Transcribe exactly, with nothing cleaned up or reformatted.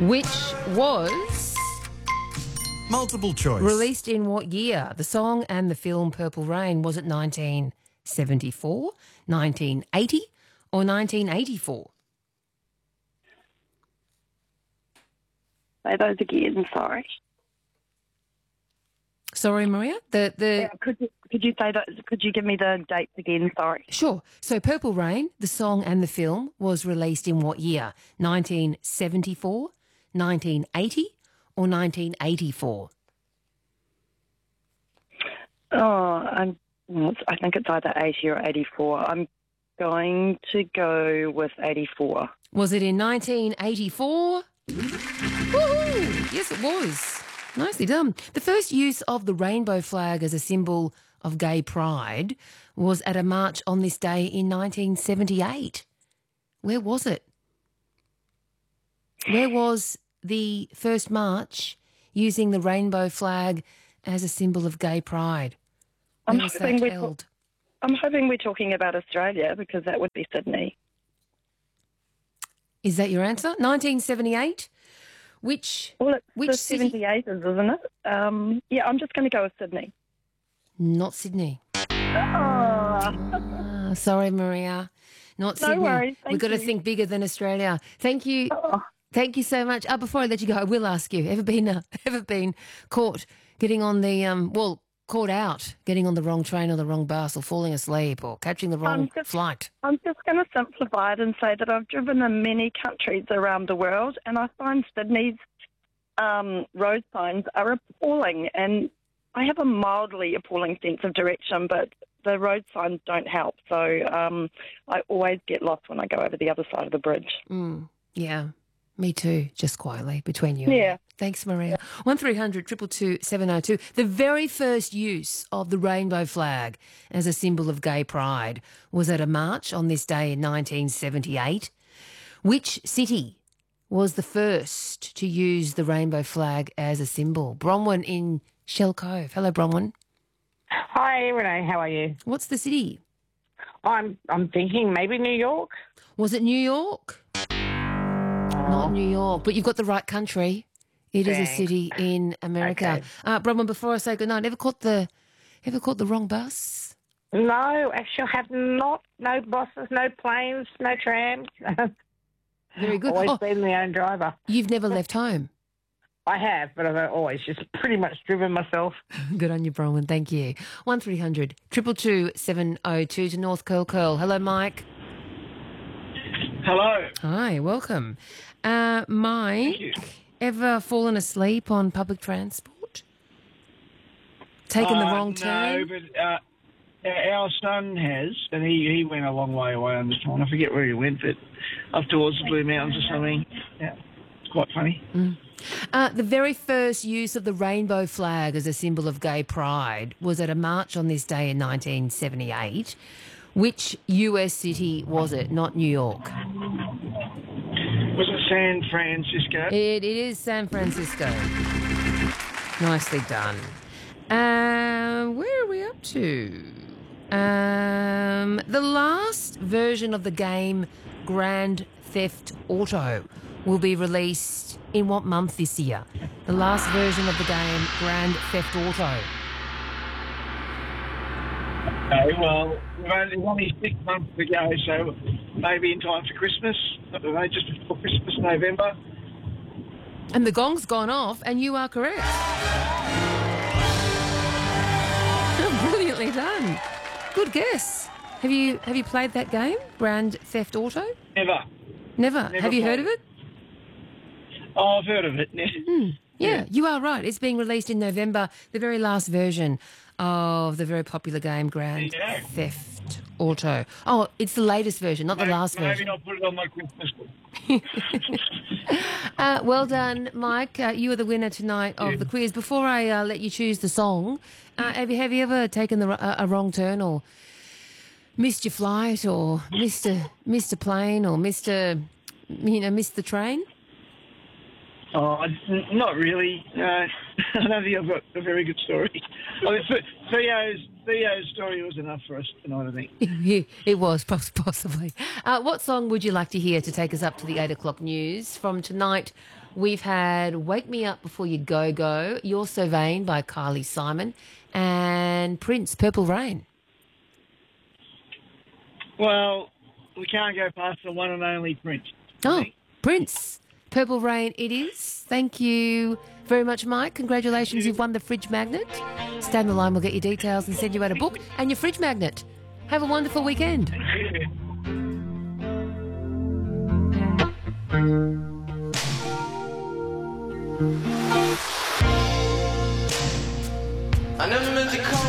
which was Multiple choice. released in what year? The song and the film Purple Rain. Was it nineteen seventy-four, nineteen eighty or nineteen eighty-four? Say those again, sorry. Sorry, Maria? The the Yeah, could you could you say that? Could you give me the dates again? Sorry. Sure. So Purple Rain, the song and the film, was released in what year? nineteen seventy-four, nineteen eighty or nineteen eighty-four? Oh, I'm. well, I think it's either eighty or eighty-four. I'm going to go with eighty-four. Was it in nineteen eighty-four? Woohoo! Yes, it was. Nicely done. The first use of the rainbow flag as a symbol of gay pride was at a march on this day in nineteen seventy-eight. Where was it? Where was the first march using the rainbow flag as a symbol of gay pride? Where I'm was hoping that we're held? I'm hoping we're talking about Australia because that would be Sydney. Is that your answer? nineteen seventy-eight? Which Well, it's which the city? seventy-eight, isn't it? Um, yeah, I'm just going to go with Sydney. Not Sydney. Oh, Ah, sorry, Maria. Not No Sydney. worries, We've thank got to you. think bigger than Australia. Thank you. oh. Thank you so much. Uh, before I let you go, I will ask you, ever been uh, ever been caught getting on the, um, well, caught out getting on the wrong train or the wrong bus or falling asleep or catching the wrong Um, just- flight? I'm just going to simplify it and say that I've driven in many countries around the world, and I find Sydney's um, road signs are appalling. And I have a mildly appalling sense of direction, but the road signs don't help. So um, I always get lost when I go over the other side of the bridge. Mm, yeah, me too, just quietly between you and Yeah. me. Thanks, Maria. one three hundred two two two seven oh two. The very first use of the rainbow flag as a symbol of gay pride was at a march on this day in nineteen seventy-eight. Which city was the first to use the rainbow flag as a symbol? Bronwyn in Shell Cove. Hello, Bronwyn. Hi, Renee. How are you? What's the city? I'm I'm thinking maybe New York. Was it New York? Not New York, but you've got the right country. It is a Thanks. city in America. Okay. Uh, Bronwyn, before I say goodnight, ever caught the ever caught the wrong bus? No, actually, I have not. No buses, no planes, no trams. Very good. Always Oh, been my own driver. you've never left home. I have, but I've always just pretty much driven myself. Good on you, Bronwyn. Thank you. one three hundred two two two seven oh two to North Curl Curl. Hello, Mike. Hello. Hi, welcome. Uh, Mike, you. ever fallen asleep on public transport? Taken the Uh, wrong turn? No, but uh, our our son has, and he, he went a long way away on this one. I forget where he went, but up towards the Blue Mountains or something. Yeah, it's quite funny. Uh, the very first use of the rainbow flag as a symbol of gay pride was at a march on this day in nineteen seventy-eight. Which U S city was it? Not New York. Was it San Francisco? It, it is San Francisco. Nicely done. Um, where are we up to? Um, the last version of the game Grand Theft Auto will be released in what month this year? The last version of the game Grand Theft Auto. Okay, well, we've only, we've only six months to go, so maybe in time for Christmas. I don't know, just before Christmas, November. And the gong's gone off, and you are correct. Brilliantly done. Good guess. Have you have you played that game, Grand Theft Auto? Never. Never. Never have you heard played of it? Oh, I've heard of it. Yeah, you are right. It's being released in November, the very last version of the very popular game Grand Yeah. Theft Auto. Oh, it's the latest version, not the Maybe- last Maybe version. not put it on my Christmas list. Uh, well done, Mike. Uh, you are the winner tonight of the quiz. Before I uh, let you choose the song, uh, have you have you ever taken the, a, a wrong turn or missed your flight or missed a missed a plane or missed a you know missed the train? Oh, n- not really. No, I don't think I've got a very good story. I mean, Th- Theo's, Theo's story was enough for us tonight, I think. It was, poss- possibly. Uh, what song would you like to hear to take us up to the eight o'clock news? From tonight, we've had Wake Me Up Before You Go Go, You're So Vain by Kylie Simon, and Prince, Purple Rain. Well, we can't go past the one and only Prince. I Oh, think. Prince, Purple Rain it is. Thank you very much, Mike. Congratulations, you've won the fridge magnet. Stay on the line, we'll get your details and send you out a book and your fridge magnet. Have a wonderful weekend. I never meant to call